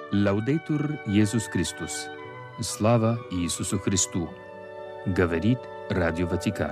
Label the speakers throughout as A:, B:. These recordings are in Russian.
A: Лаудейтур Иисус Христос. Слава Иисусу Христу. Говорит Радио Ватикан.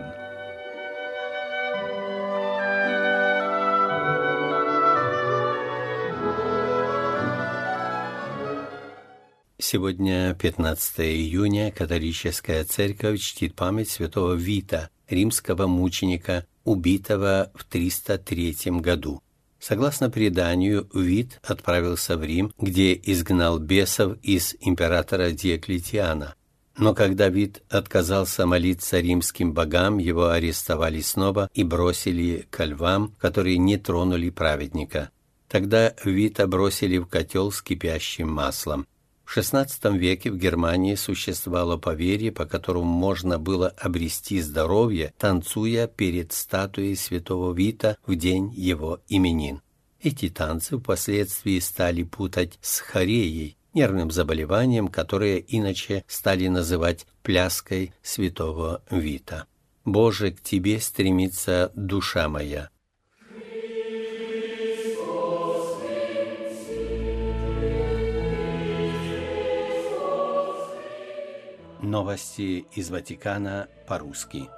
B: Сегодня, 15 июня, католическая церковь чтит память святого Вита, римского мученика, убитого в 303 году. Согласно преданию, Вит отправился в Рим, где изгнал бесов из императора Диоклетиана. Но когда Вит отказался молиться римским богам, его арестовали снова и бросили ко львам, которые не тронули праведника. Тогда Вита бросили в котел с кипящим маслом. В XVI веке в Германии существовало поверье, по которому можно было обрести здоровье, танцуя перед статуей святого Вита в день его именин. Эти танцы впоследствии стали путать с хореей, нервным заболеванием, которое иначе стали называть пляской святого Вита. «Боже, к Тебе стремится душа моя». Новости из Ватикана по-русски.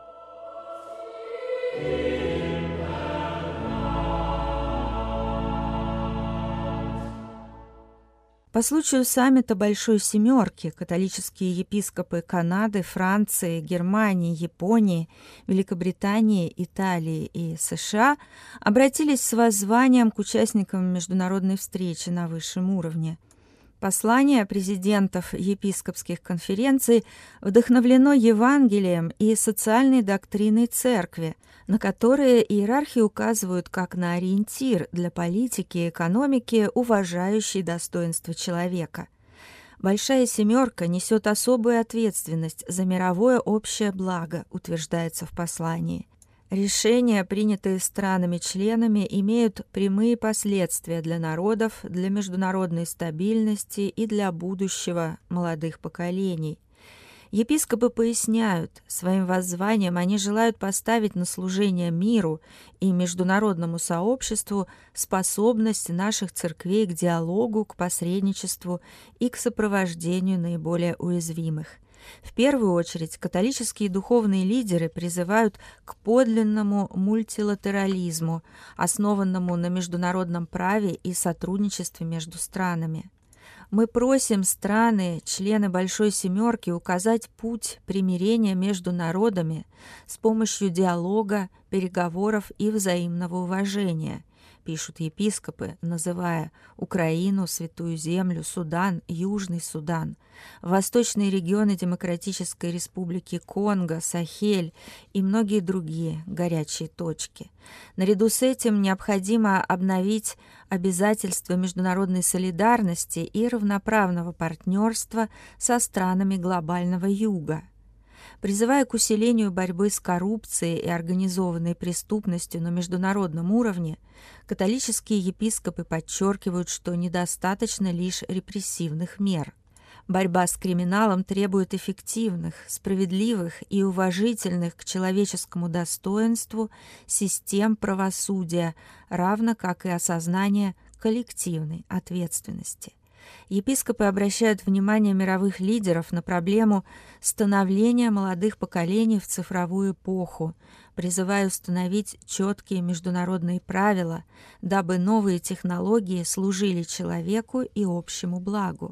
C: По случаю саммита Большой Семерки католические епископы Канады, Франции, Германии, Японии, Великобритании, Италии и США обратились с воззванием к участникам международной встречи на высшем уровне. Послание президентов епископских конференций вдохновлено Евангелием и социальной доктриной Церкви, на которые иерархи указывают как на ориентир для политики и экономики, уважающей достоинство человека. Большая Семерка несет особую ответственность за мировое общее благо, утверждается в послании. Решения, принятые странами-членами, имеют прямые последствия для народов, для международной стабильности и для будущего молодых поколений. Епископы поясняют, своим воззванием они желают поставить на служение миру и международному сообществу способность наших церквей к диалогу, к посредничеству и к сопровождению наиболее уязвимых. В первую очередь, католические духовные лидеры призывают к подлинному мультилатерализму, основанному на международном праве и сотрудничестве между странами. Мы просим страны, члены Большой Семерки, указать путь примирения между народами с помощью диалога, переговоров и взаимного уважения, пишут епископы, называя Украину, Святую Землю, Судан, Южный Судан, восточные регионы Демократической Республики Конго, Сахель и многие другие горячие точки. Наряду с этим необходимо обновить обязательства международной солидарности и равноправного партнерства со странами глобального Юга. Призывая к усилению борьбы с коррупцией и организованной преступностью на международном уровне, католические епископы подчеркивают, что недостаточно лишь репрессивных мер. Борьба с криминалом требует эффективных, справедливых и уважительных к человеческому достоинству систем правосудия, равно как и осознание коллективной ответственности. Епископы обращают внимание мировых лидеров на проблему становления молодых поколений в цифровую эпоху, призывая установить четкие международные правила, дабы новые технологии служили человеку и общему благу.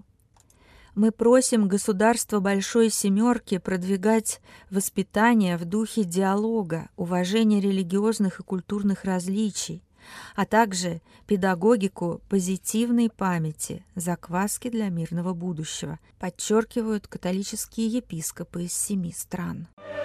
C: Мы просим государства Большой Семерки продвигать воспитание в духе диалога, уважения религиозных и культурных различий, а также педагогику позитивной памяти, закваски для мирного будущего, подчеркивают католические епископы из 7 стран.